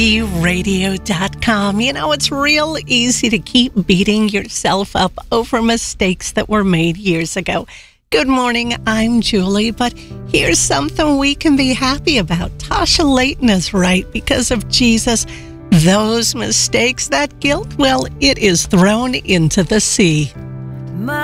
Radio.com. You know, it's real easy to keep beating yourself up over mistakes that were made years ago. Good morning, I'm Julie, but here's something we can be happy about. Tasha Layton is right. Because of Jesus, those mistakes, that guilt, well, it is thrown into the sea.